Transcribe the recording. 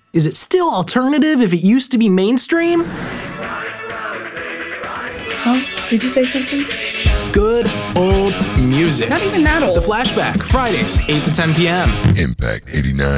Is it still alternative if it used to be mainstream? Huh? Did you say something? Good old music. Not even that old. The Flashback, Fridays, 8 to 10 p.m. Impact 89.